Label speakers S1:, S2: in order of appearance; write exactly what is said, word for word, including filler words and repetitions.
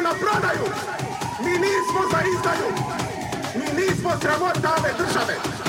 S1: na prodaju. Mi nismo za izdaju. Mi nismo sramota ove države.